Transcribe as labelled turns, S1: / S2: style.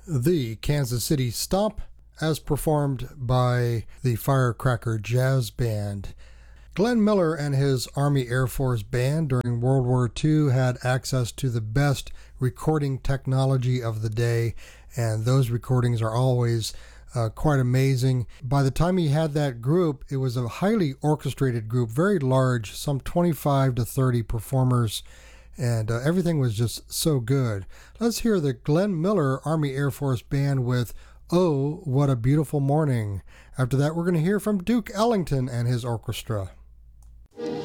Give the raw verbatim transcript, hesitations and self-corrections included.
S1: The Kansas City Stomp, as performed by the Firecracker Jazz Band. Glenn Miller and his Army Air Force Band during World War Two had access to the best recording technology of the day, and those recordings are always uh, quite amazing. By the time he had that group, it was a highly orchestrated group, very large, some twenty-five to thirty performers, and uh, everything was just so good. Let's hear the Glenn Miller Army Air Force Band with "Oh, What a Beautiful Morning." After that, we're going to hear from Duke Ellington and his orchestra.